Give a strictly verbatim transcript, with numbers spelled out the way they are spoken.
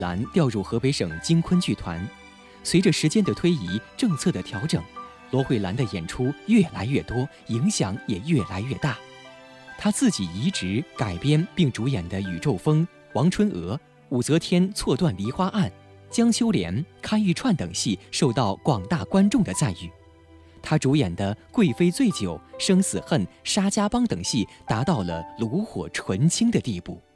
兰调入河北省京昆剧团。随着时间的推移，政策的调整，罗慧兰的演出越来越多，影响也越来越大。她自己移植、改编并主演的《宇宙风》《王春娥》《武则天错断梨花案》《江秋莲》《看玉串》等戏受到广大观众的赞誉。她主演的《贵妃醉酒》《生死恨》《沙家浜》等戏达到了炉火纯青的地步。